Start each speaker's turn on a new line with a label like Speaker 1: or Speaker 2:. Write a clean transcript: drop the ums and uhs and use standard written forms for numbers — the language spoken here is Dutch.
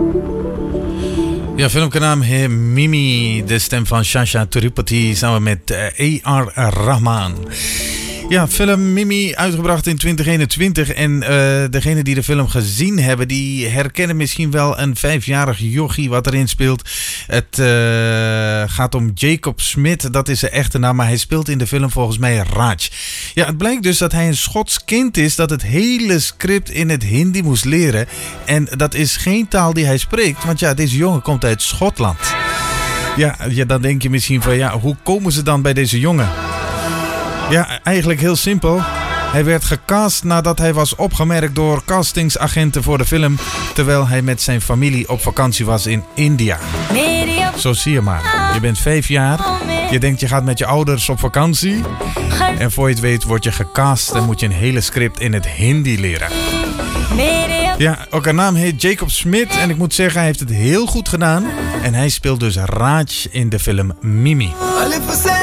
Speaker 1: Ja, filmkanaal Mimi, de stem van Shasha Tirupati samen met A.R. Rahman. Ja, film Mimi, uitgebracht in 2021. En degenen die de film gezien hebben, die herkennen misschien wel een 5-jarig jochie wat erin speelt. Het gaat om Jacob Smith, dat is zijn echte naam, maar hij speelt in de film volgens mij Raj. Ja, het blijkt dus dat hij een Schots kind is dat het hele script in het Hindi moest leren. En dat is geen taal die hij spreekt, want ja, deze jongen komt uit Schotland. Ja, dan denk je misschien van ja, hoe komen ze dan bij deze jongen? Ja, eigenlijk heel simpel. Hij werd gecast nadat hij was opgemerkt door castingsagenten voor de film, terwijl hij met zijn familie op vakantie was in India. Zo zie je maar. Je bent 5 jaar, je denkt je gaat met je ouders op vakantie en voor je het weet word je gecast en moet je een hele script in het Hindi leren. Ja, ook haar naam heet Jacob Smith en ik moet zeggen, hij heeft het heel goed gedaan. En hij speelt dus Raj in de film Mimi.